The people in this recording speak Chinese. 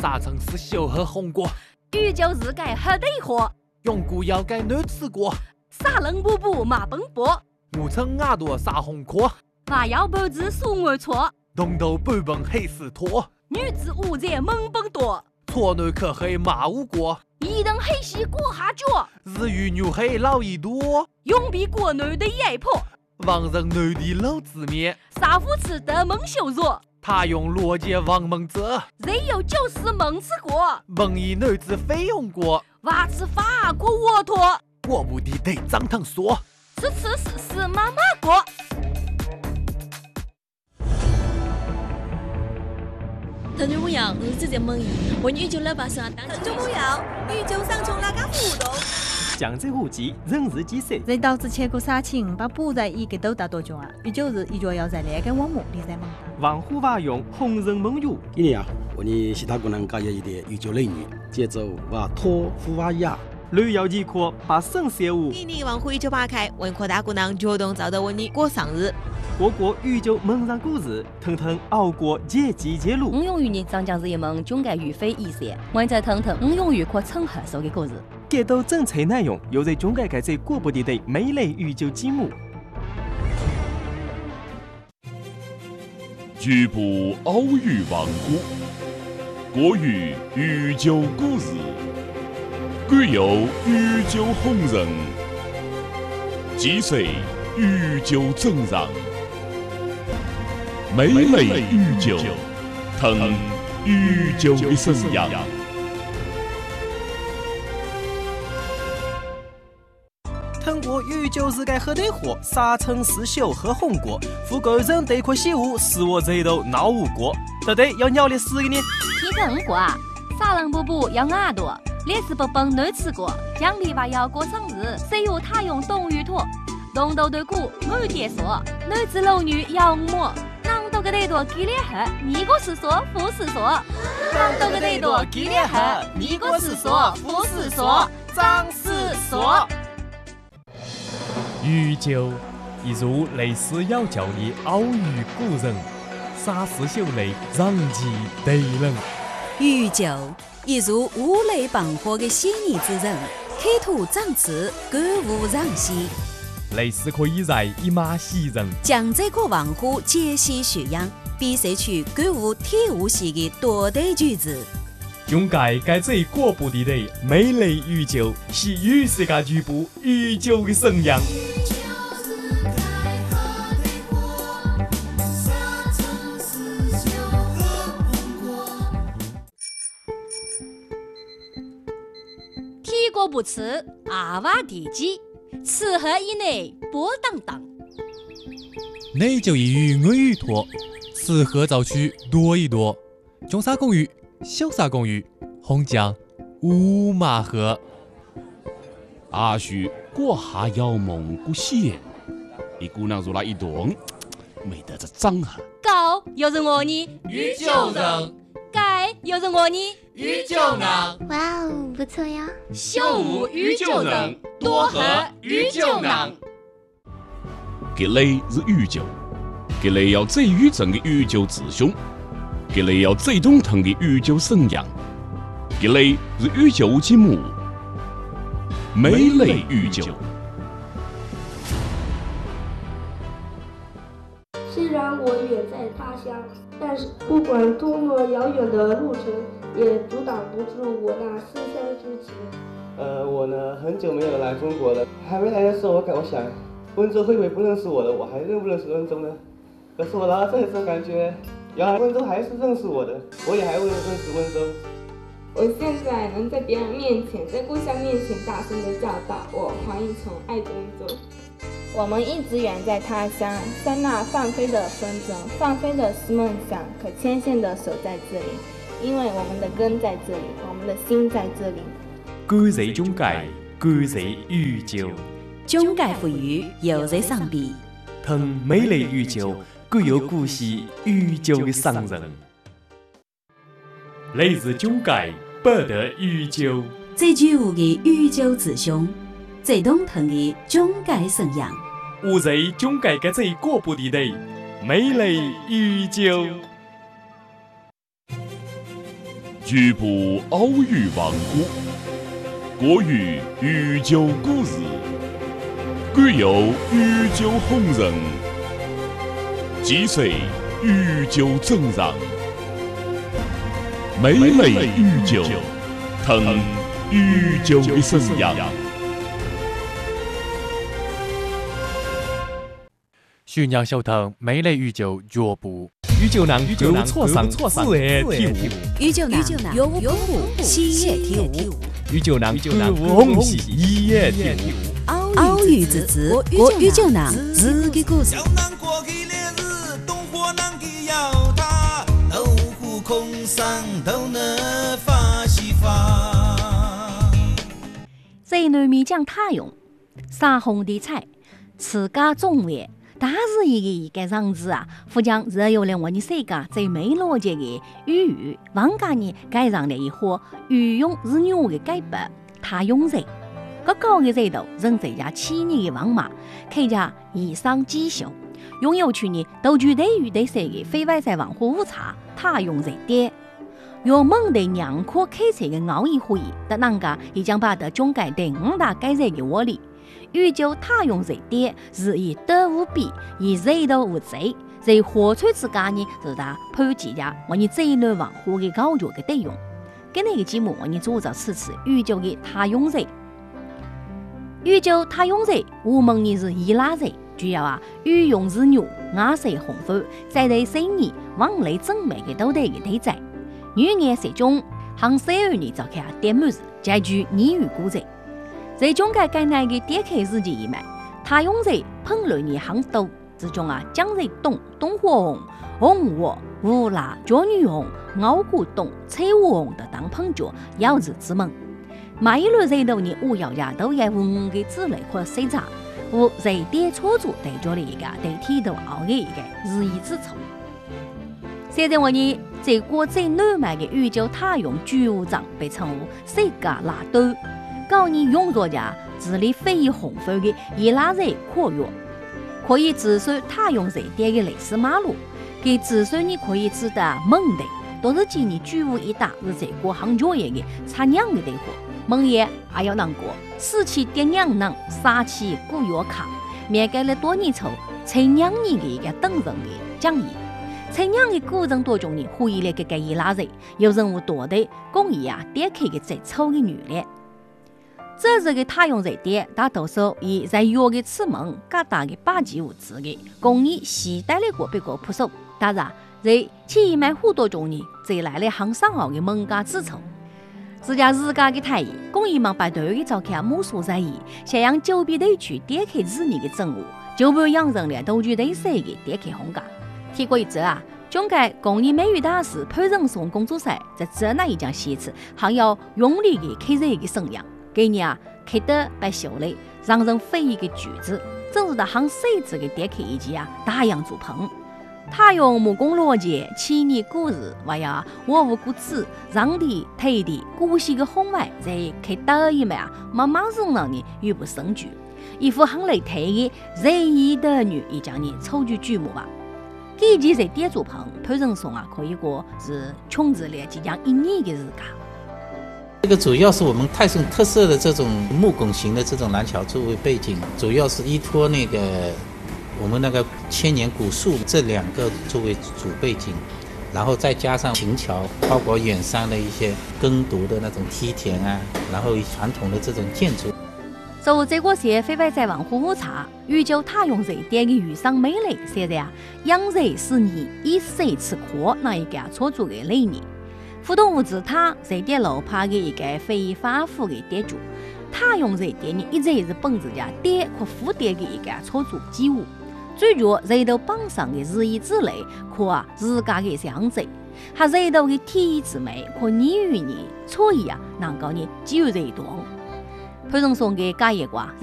沙城市小河红果， 宇宙日改黑对火， 永固要改南次果， 沙冷布布马奔波， 我称牙多沙红壳， 娃要半子苏我错， 东头半本黑丝拖， 女子五在猛奔多， 错南可黑马无果， 一等黑西过下脚， 日语牛黑老一多， 永比国内的野婆， 王人内地老字面， 沙夫吃的蒙羞辱。 他用逻辑王蒙者， 人有就是蒙吃过， 蒙以女子费用过， 娃吃法国沃托， 我不的得张腾说， 吃妈妈过。 听众朋友，我是节目一，我宇宙老板上当。 听众朋友，宇宙上从哪个互动？ 江浙沪籍人日几岁？ 人导致千古杀青，把补在一个都大多久啊？宇宙日一脚要在那个网目里在蒙。 王虎娃用红人蒙语。 今年啊，我们其他功能加入一点宇宙类女，接着娃托夫娃亚。 旅游地区把省事务。 今年王虎198开，文科大姑娘主动找到我你过生日。 各国宇宙蒙上故事，腾腾熬过阶级揭露。 我用于你长江日一蒙总该与非一些，我在腾腾，我用于可称合手的故事。 给到政策内容，又在中改改在过不的的美类宇宙节目。 局部奥语王国，国语宇宙故事，国有宇宙红人，几岁宇宙正常，美类宇宙，腾宇宙的生养。 通过宇宙日改黑对货，沙城市小和红果，富贵人对可喜恶，使我这头闹无过。到底要鸟的死个呢？ 天腾过啊，沙冷布布要耳朵，烈士不崩难吃过，奖励娃要过生日，谁有他用冬雨托，东斗对鼓我爹说，男子老女要摸。啷多个得多给脸黑，你个是说不是说？啷多个得多给脸黑，你个是说不是说？张是说。 宇宙一如类似要教的奥语古人，沙士秀类让其对人。 宇宙一如五类帮火的嫌疑之人，企图长刺，歌舞让戏。 类似可以在一马袭人， 将这个王虎解析学养，比赛出歌舞体育系的多对句子。 中改改这过不的的美类宇宙，是与世界局部宇宙的生养。 体过不吃，阿娃地基，吃喝以内波荡荡。 内就一语我语托，吃喝早去多一多。中沙公寓。小沙公寓，红江五马河。 阿叔过下要蒙古县，一姑娘入了一栋，没得这长哈。 高又是我呢， 宇宙人。 改又是我呢， 宇宙人。 哇哦，不错呀。 秀武宇宙人，多和宇宙人。 这类是宇宙，这类要最宇宙的宇宙之兄。这类要最懂腾的宇宙生养，这类是宇宙节目，美类宇宙。 虽然我远在他乡，但是不管多么遥远的路程，也阻挡不住我那思乡之情。 我呢，很久没有来中国了。还没来的时候，我想，温州会不会不认识我了？我还认不认识温州呢？可是我来到这里，感觉。原来温州还是认识我的，我也还会认识温州。 我现在能在别人面前，在故乡面前大声地叫道：“我黄一从爱温州。” 我们一直远在他乡，在那放飞的风筝，放飞的是梦想，可牵线的手在这里，因为我们的根在这里，我们的心在这里。 各在中改，各在宇宙， 中改富裕又在上边， 腾美丽宇宙。各有故事宇宙的商人，来自中改不得宇宙。 最具有的宇宙之兄，最懂腾的中改生养。 我在中改嘅最过不的的美丽宇宙。 局部奥语王国，国语御酒故事，古有御酒红人，几岁御酒正人，美类御酒，腾御酒的生涯。 徐娘小腾美类御酒脚步，御酒囊购物车上自然体悟， 御酒囊药物保护喜悦体悟， 御酒囊购物红喜一夜体悟， 奥语之子国御酒囊自己故事。 在南面讲太阳，杀红的菜，自家种饭。但是一个样子啊，不将只有了我们世界最没逻辑的语言，王家呢改上了一伙御用是牛的改版，他用人，个高的人头人这家7年的王马，开家以上绩效，拥有去年都具对于对谁的非外在文化误差，他用人点。要猛的两颗开车的熬一会，但人家已经把的中改对5大改善的窝里。御酒他用这点是以德无比，以人头无罪，在火炊之间呢，是他普及家我们这一类文化的高脚的内容。跟那个节目我们做着此次御酒的他用人，御酒他用人，我们呢是伊拉人，主要啊御用是牛，牙色红肤，在对生意往来正美的都得的对在，女颜色中，行32年召开点满日，解决年与古人。在中间改难的点开时间以外，他用在烹饪的行头之中啊，将在东火红、红火、乌拉、脚女红、熬骨冻、菜乌红的当烹脚，要日之门。每一轮人头呢，我要家都要5个之类或谁查，我在点操作对着了一个对剃头熬的一个日益之处。现在我呢，在国最南面的御酒他用巨无长被称为世界拉兜。高年用作家治理非遗红粉的伊拉人扩越，可以指出他用这点的类似马路，给指出你可以知道蒙的，都是今年巨无一大是这个行脚业的产娘的对话。蒙业还要难过，47点2能37古月卡，面改了多年后，才2年的一个等人的讲义。才2的过程当中呢，回忆了这个伊拉人有人物多的公益啊，点开个最丑的女人。这是个他用这点，大多数以在药的此门各大的8级物质的工艺携带了个别个朴素，当然在起码互动中呢，再来了行上好的门家之处。自家日家的太医，工艺们把头的召开魔术在意，想让周边地区点开子女的政务，就不养成了都具对谁的点开红家。提过一则啊，中间工艺美育大师潘仁松工作室在这那一讲写词，还要用力的开这个声样。给你啊，开得白秀嘞，让人非议的句子，正是他行设置的点开以及啊大洋做棚。他用木工逻辑7年故事，还有我无故子让地推地古稀的红外，在开得一枚啊，慢慢让人呢语不胜句。一副很雷推的仁义的女，一讲呢抽举剧目吧。这几在点做棚，潘仁松啊，可以说是穷子了即将1年的日家。 这个主要是我们泰盛特色的这种木拱形的这种廊桥作为背景，主要是依托那个我们那个千年古树这2个作为主背景，然后再加上秦桥包括远山的一些耕读的那种梯田啊，然后传统的这种建筑。 受这个些非外在文化误差，御酒他用这点的遇上美丽，现在啊，养人是你以谁吃苦那一个操作的理念。互动物质它这点路牌的一个非法富的点主，他用这点呢一直是本质家点和负点的一个操作机务，最主人头榜上的日益之类，可啊日家的相子，还人头的体之美，可你与你所以啊能够呢只有这段。潘仁松的家业话，